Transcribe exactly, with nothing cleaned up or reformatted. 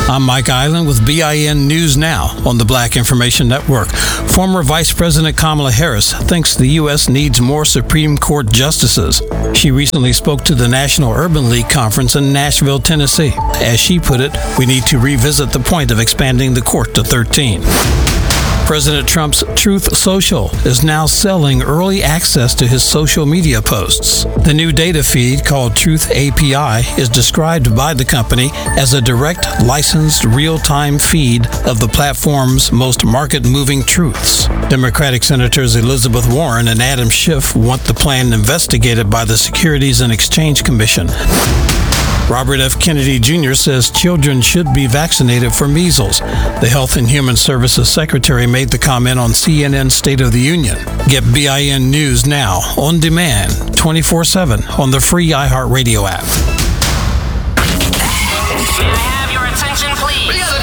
I'm Mike Island with B I N News Now on the Black Information Network. Former Vice President Kamala Harris thinks the U S needs more Supreme Court justices. She recently spoke to the National Urban League Conference in Nashville, Tennessee. As she put it, we need to revisit the point of expanding the court to thirteen. President Trump's Truth Social is now selling early access to his social media posts. The new data feed, called Truth A P I, is described by the company as a direct, licensed, real-time feed of the platform's most market-moving truths. Democratic Senators Elizabeth Warren and Adam Schiff want the plan investigated by the Securities and Exchange Commission. Robert F. Kennedy Junior says children should be vaccinated for measles. The Health and Human Services Secretary made the comment on C N N's State of the Union. Get B I N News Now on demand, twenty-four seven on the free iHeartRadio app.